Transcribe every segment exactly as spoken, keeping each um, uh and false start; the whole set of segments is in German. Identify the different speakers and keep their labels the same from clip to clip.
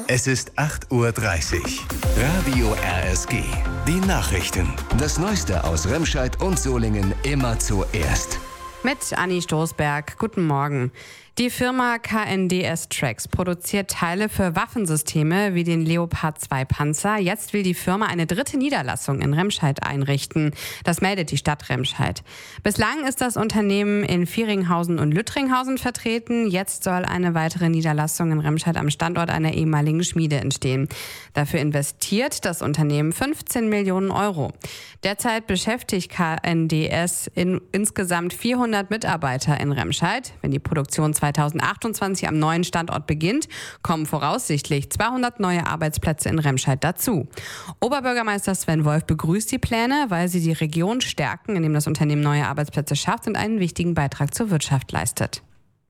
Speaker 1: Es ist acht Uhr dreißig. Radio R S G. Die Nachrichten. Das Neueste aus Remscheid und Solingen immer zuerst.
Speaker 2: Mit Anni Stoßberg. Guten Morgen. Die Firma K N D S Trax produziert Teile für Waffensysteme wie den Leopard zwei Panzer. Jetzt will die Firma eine dritte Niederlassung in Remscheid einrichten. Das meldet die Stadt Remscheid. Bislang ist das Unternehmen in Vieringhausen und Lüttringhausen vertreten. Jetzt soll eine weitere Niederlassung in Remscheid am Standort einer ehemaligen Schmiede entstehen. Dafür investiert das Unternehmen fünfzehn Millionen Euro. Derzeit beschäftigt K N D S in insgesamt vierhundert Mitarbeiter in Remscheid. Wenn die Produktion zweitausendachtundzwanzig am neuen Standort beginnt, kommen voraussichtlich zweihundert neue Arbeitsplätze in Remscheid dazu. Oberbürgermeister Sven Wolf begrüßt die Pläne, weil sie die Region stärken, indem das Unternehmen neue Arbeitsplätze schafft und einen wichtigen Beitrag zur Wirtschaft leistet.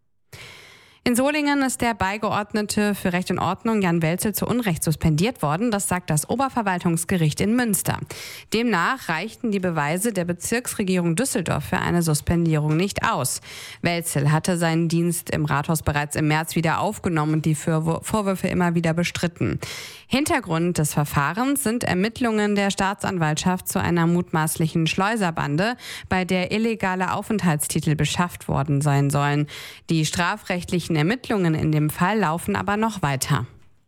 Speaker 2: In Solingen ist der Beigeordnete für Recht und Ordnung Jan Welzel zu Unrecht suspendiert worden. Das sagt das Oberverwaltungsgericht in Münster. Demnach reichten die Beweise der Bezirksregierung Düsseldorf für eine Suspendierung nicht aus. Welzel hatte seinen Dienst im Rathaus bereits im März wieder aufgenommen und die Vorwürfe immer wieder bestritten. Hintergrund des Verfahrens sind Ermittlungen der Staatsanwaltschaft zu einer mutmaßlichen Schleuserbande, bei der illegale Aufenthaltstitel beschafft worden sein sollen. Die strafrechtlichen Ermittlungen in dem Fall laufen aber noch weiter.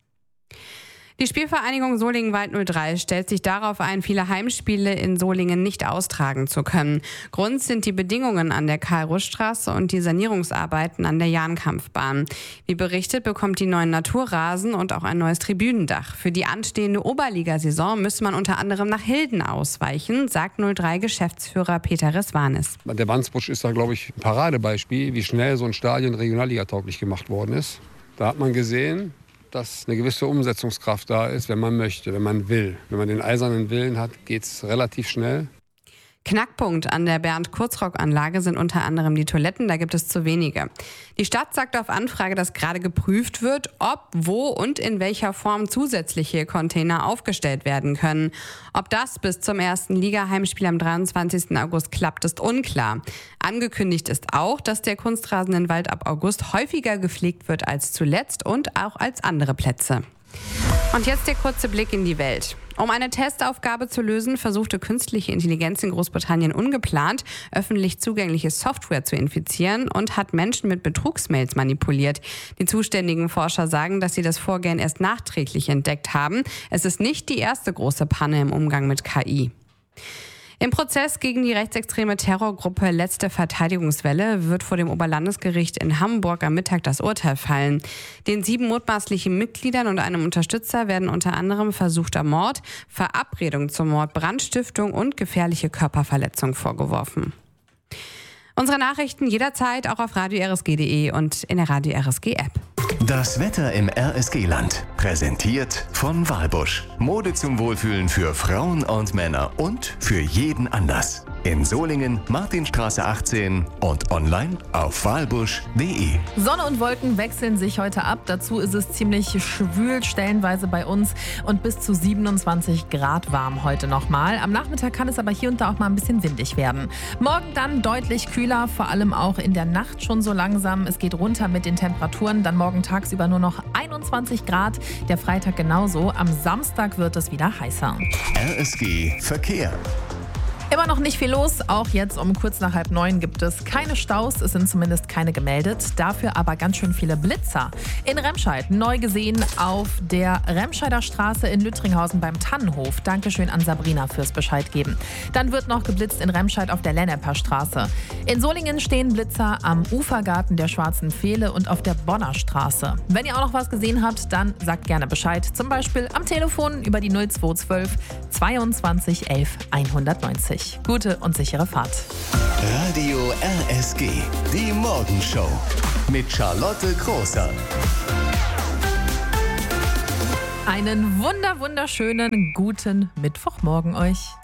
Speaker 2: Die Spielvereinigung Solingen-Wald null drei stellt sich darauf ein, viele Heimspiele in Solingen nicht austragen zu können. Grund sind die Bedingungen an der Karl-Rusch-Straße und die Sanierungsarbeiten an der Jahnkampfbahn. Wie berichtet, bekommt die neuen Naturrasen und auch ein neues Tribünendach. Für die anstehende Oberligasaison müsse man unter anderem nach Hilden ausweichen, sagt null drei-Geschäftsführer Peter Resvanis.
Speaker 3: Der Wandsbusch ist da, glaube ich, ein Paradebeispiel, wie schnell so ein Stadion regionalligatauglich gemacht worden ist. Da hat man gesehen, dass eine gewisse Umsetzungskraft da ist, wenn man möchte, wenn man will. Wenn man den eisernen Willen hat, geht es relativ schnell.
Speaker 2: Knackpunkt an der Bernd-Kurzrock-Anlage sind unter anderem die Toiletten, da gibt es zu wenige. Die Stadt sagt auf Anfrage, dass gerade geprüft wird, ob, wo und in welcher Form zusätzliche Container aufgestellt werden können. Ob das bis zum ersten Liga-Heimspiel am dreiundzwanzigsten August klappt, ist unklar. Angekündigt ist auch, dass der Kunstrasen in Wald ab August häufiger gepflegt wird als zuletzt und auch als andere Plätze. Und jetzt der kurze Blick in die Welt. Um eine Testaufgabe zu lösen, versuchte künstliche Intelligenz in Großbritannien ungeplant, öffentlich zugängliche Software zu infizieren und hat Menschen mit Betrugsmails manipuliert. Die zuständigen Forscher sagen, dass sie das Vorgehen erst nachträglich entdeckt haben. Es ist nicht die erste große Panne im Umgang mit K I. Im Prozess gegen die rechtsextreme Terrorgruppe Letzte Verteidigungswelle wird vor dem Oberlandesgericht in Hamburg am Mittag das Urteil fallen. Den sieben mutmaßlichen Mitgliedern und einem Unterstützer werden unter anderem versuchter Mord, Verabredung zum Mord, Brandstiftung und gefährliche Körperverletzung vorgeworfen. Unsere Nachrichten jederzeit auch auf radio r s g punkt d e und in der Radio R S G App.
Speaker 1: Das Wetter im R S G-Land. Präsentiert von Walbusch. Mode zum Wohlfühlen für Frauen und Männer und für jeden Anlass. In Solingen, Martinstraße achtzehn und online auf walbusch punkt d e.
Speaker 4: Sonne und Wolken wechseln sich heute ab. Dazu ist es ziemlich schwül, stellenweise bei uns und bis zu siebenundzwanzig Grad warm heute nochmal. Am Nachmittag kann es aber hier und da auch mal ein bisschen windig werden. Morgen dann deutlich kühler, vor allem auch in der Nacht schon so langsam. Es geht runter mit den Temperaturen, dann morgen tagsüber nur noch einundzwanzig Grad. Der Freitag genauso. Am Samstag wird es wieder heißer.
Speaker 1: R S G Verkehr.
Speaker 4: Immer noch nicht viel los. Auch jetzt um kurz nach halb neun gibt es keine Staus. Es sind zumindest keine gemeldet. Dafür aber ganz schön viele Blitzer. In Remscheid neu gesehen auf der Remscheider Straße in Lüttringhausen beim Tannenhof. Dankeschön an Sabrina fürs Bescheid geben. Dann wird noch geblitzt in Remscheid auf der Lenneper Straße. In Solingen stehen Blitzer am Ufergarten der Schwarzen Pfähle und auf der Bonner Straße. Wenn ihr auch noch was gesehen habt, dann sagt gerne Bescheid. Zum Beispiel am Telefon über die null zwei zwölf zweiundzwanzig elf hundertneunzig. Gute und sichere Fahrt.
Speaker 1: Radio R S G, die Morgenshow mit Charlotte Großer.
Speaker 4: Einen wunder wunderschönen guten Mittwochmorgen euch.